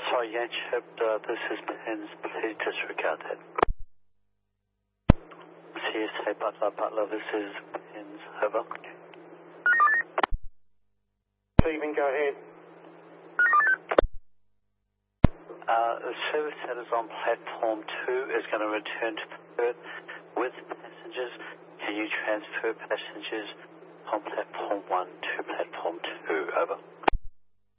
Sorry, Yanchep, this is Pens. Please disregard that. CSA Butler, this is Pens. Over. Stephen, go ahead. The service that is on platform 2 is going to return to Perth with passengers. Can you transfer passengers from platform 1 to platform 2? Over.